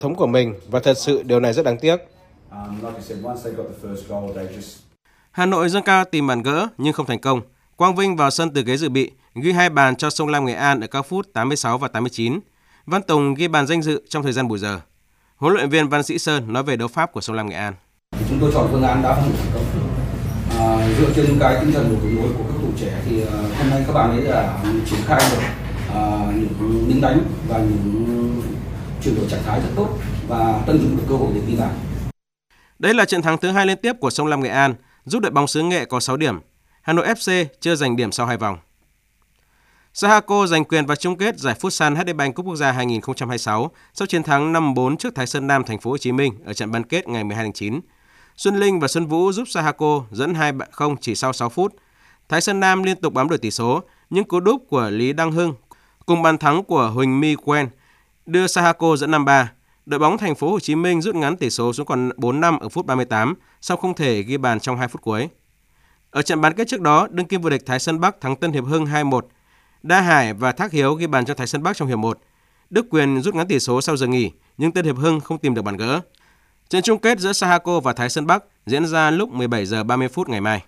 thống của mình và thật sự điều này rất đáng tiếc. Hà Nội dâng cao tìm bàn gỡ nhưng không thành công. Quang Vinh vào sân từ ghế dự bị, ghi 2 bàn cho Sông Lam Nghệ An ở các phút 86 và 89. Văn Tùng ghi bàn danh dự trong thời gian bù giờ. Huấn luyện viên Văn Sĩ Sơn nói về đấu pháp của Sông Lam Nghệ An. Chúng tôi chọn phương án đá phòng thủ thành công. Dựa trên cái tinh thần của đội của các thủ trẻ thì hôm nay các bạn ấy đã triển khai được những miếng đánh và những chuyển đổi trạng thái rất tốt và tận dụng được cơ hội để ghi bàn. Đây là trận thắng thứ 2 liên tiếp của Sông Lam Nghệ An, giúp đội bóng xứ Nghệ có 6 điểm. Hà Nội FC chưa giành điểm sau 2 vòng. Sahako giành quyền vào chung kết giải Futsal HD Bank Cúp Quốc gia 2026 sau chiến thắng 5-4 trước Thái Sơn Nam Thành phố Hồ Chí Minh ở trận bán kết ngày 12 tháng 9. Xuân Linh và Xuân Vũ giúp Sahako dẫn 2-0 chỉ sau 6 phút. Thái Sơn Nam liên tục bám đuổi tỷ số, nhưng cú đúp của Lý Đăng Hưng cùng bàn thắng của Huỳnh My Quen đưa Sahako dẫn 5-3. Đội bóng Thành phố Hồ Chí Minh rút ngắn tỷ số xuống còn 4-5 ở phút 38, sau không thể ghi bàn trong 2 phút cuối. Ở trận bán kết trước đó, đương kim vô địch Thái Sơn Bắc thắng Tân Hiệp Hưng 2-1. Đa Hải và Thác Hiếu ghi bàn cho Thái Sơn Bắc trong hiệp 1. Đức Quyền rút ngắn tỷ số sau giờ nghỉ, nhưng Tân Hiệp Hưng không tìm được bàn gỡ. Trận chung kết giữa Sahako và Thái Sơn Bắc diễn ra lúc 17 giờ 30 phút ngày mai.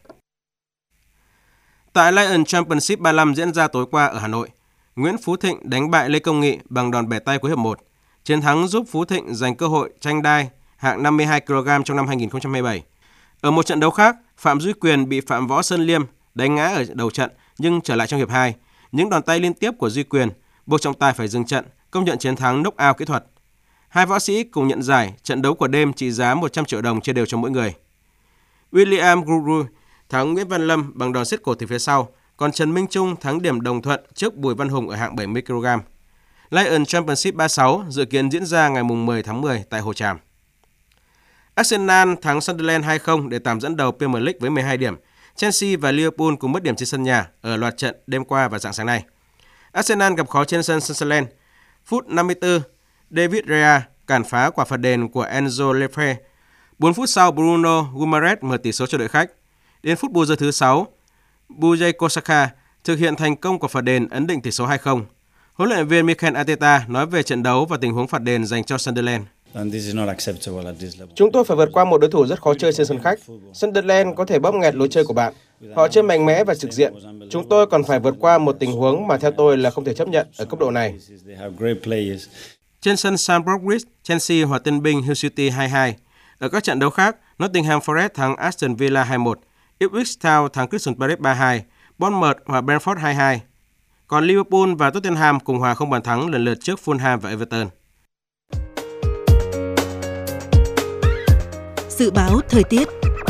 Tại Lion Championship 35 diễn ra tối qua ở Hà Nội, Nguyễn Phú Thịnh đánh bại Lê Công Nghị bằng đòn bẻ tay cuối hiệp 1. Chiến thắng giúp Phú Thịnh giành cơ hội tranh đai hạng 52 kg trong năm 2027. Ở một trận đấu khác, Phạm Duy Quyền bị Phạm Võ Sơn Liêm đánh ngã ở đầu trận nhưng trở lại trong hiệp 2. Những đòn tay liên tiếp của Duy Quyền buộc trọng tài phải dừng trận, công nhận chiến thắng knock-out kỹ thuật. Hai võ sĩ cùng nhận giải trận đấu của đêm trị giá 100 triệu đồng chia đều cho mỗi người. William Guru thắng Nguyễn Văn Lâm bằng đòn siết cổ từ phía sau, còn Trần Minh Trung thắng điểm đồng thuận trước Bùi Văn Hùng ở hạng 70 kg. Lion Championship 36 dự kiến diễn ra ngày 10 tháng 10 tại Hồ Tràm. Arsenal thắng Sunderland 2-0 để tạm dẫn đầu Premier League với 12 điểm. Chelsea và Liverpool cùng mất điểm trên sân nhà ở loạt trận đêm qua và rạng sáng nay. Arsenal gặp khó trên sân Sunderland. Phút 54, David Rea cản phá quả phạt đền của Enzo Lefebvre. 4 phút sau, Bruno Guimaraes mở tỷ số cho đội khách. Đến phút bù giờ thứ 6, Bukayo Saka thực hiện thành công quả phạt đền ấn định tỷ số 2-0. Huấn luyện viên Mikel Arteta nói về trận đấu và tình huống phạt đền dành cho Sunderland. Chúng tôi phải vượt qua một đối thủ rất khó chơi trên sân khách. Sunderland có thể bóp nghẹt lối chơi của bạn. Họ chơi mạnh mẽ và trực diện. Chúng tôi còn phải vượt qua một tình huống mà theo tôi là không thể chấp nhận ở cấp độ này. Trên sân Stamford Bridge, Chelsea hòa Tân binh Hull City 2-2. Ở các trận đấu khác, Nottingham Forest thắng Aston Villa 2-1, Ipswich Town thắng Crystal Palace 3-2, Bournemouth hòa Brentford 2-2. Còn Liverpool và Tottenham cùng hòa không bàn thắng lần lượt trước Fulham và Everton. Dự báo thời tiết.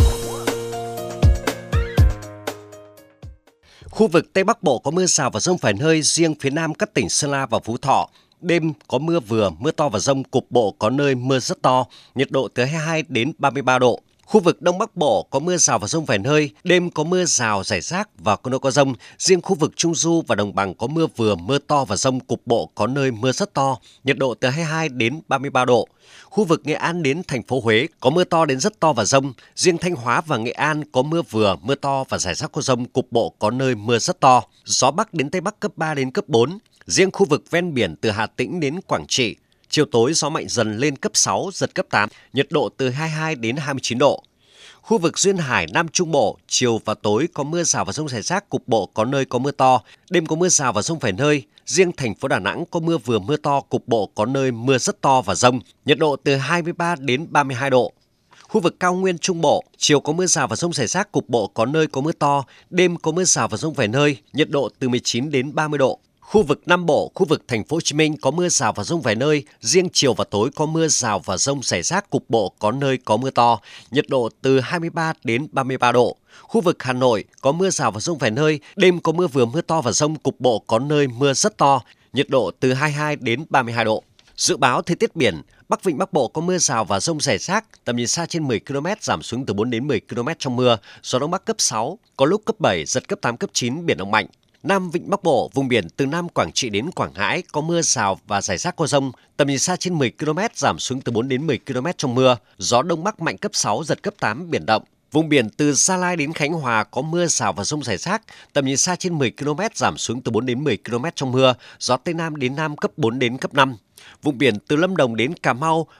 Khu vực Tây Bắc Bộ có mưa rào và dông vài nơi, riêng phía Nam các tỉnh Sơn La và Phú Thọ. Đêm có mưa vừa, mưa to và dông, cục bộ có nơi mưa rất to, nhiệt độ từ 22 đến 33 độ. Khu vực Đông Bắc Bộ có mưa rào và dông vài nơi, đêm có mưa rào rải rác và có nơi có dông. Riêng khu vực Trung Du và Đồng Bằng có mưa vừa, mưa to và dông, cục bộ có nơi mưa rất to, nhiệt độ từ 22 đến 33 độ. Khu vực Nghệ An đến thành phố Huế có mưa to đến rất to và dông. Riêng Thanh Hóa và Nghệ An có mưa vừa, mưa to và rải rác có dông, cục bộ có nơi mưa rất to. Gió Bắc đến Tây Bắc cấp 3 đến cấp 4. Riêng khu vực ven biển từ Hà Tĩnh đến Quảng Trị, chiều tối gió mạnh dần lên cấp 6, giật cấp 8, nhiệt độ từ 22 đến 29 độ. Khu vực Duyên Hải, Nam Trung Bộ, chiều và tối có mưa rào và dông rải rác, cục bộ có nơi có mưa to, đêm có mưa rào và dông vài nơi. Riêng thành phố Đà Nẵng có mưa vừa mưa to, cục bộ có nơi mưa rất to và dông, nhiệt độ từ 23 đến 32 độ. Khu vực Cao Nguyên Trung Bộ, chiều có mưa rào và dông rải rác, cục bộ có nơi có mưa to, đêm có mưa rào và dông vài nơi, nhiệt độ từ 19 đến 30 độ. Khu vực Nam Bộ, khu vực thành phố Hồ Chí Minh có mưa rào và dông vài nơi, riêng chiều và tối có mưa rào và dông rải rác, cục bộ có nơi có mưa to, nhiệt độ từ 23 đến 33 độ. Khu vực Hà Nội có mưa rào và dông vài nơi, đêm có mưa vừa mưa to và dông, cục bộ có nơi mưa rất to, nhiệt độ từ 22 đến 32 độ. Dự báo thời tiết biển, Bắc Vịnh Bắc Bộ có mưa rào và dông rải rác, tầm nhìn xa trên 10 km, giảm xuống từ 4 đến 10 km trong mưa, gió Đông Bắc cấp 6, có lúc cấp 7, giật cấp 8, cấp 9, biển động mạnh. Nam Vịnh Bắc Bộ, vùng biển từ Nam Quảng Trị đến Quảng Ngãi có mưa rào và rải rác có dông, tầm nhìn xa trên 10 km, giảm xuống từ 4 đến 10 km trong mưa, gió Đông Bắc mạnh cấp 6, giật cấp 8, biển động. Vùng biển từ Gia Lai đến Khánh Hòa có mưa rào và dông rải rác, tầm nhìn xa trên 10 km, giảm xuống từ 4 đến 10 km trong mưa, gió Tây Nam đến Nam cấp 4 đến cấp 5. Vùng biển từ Lâm Đồng đến Cà Mau,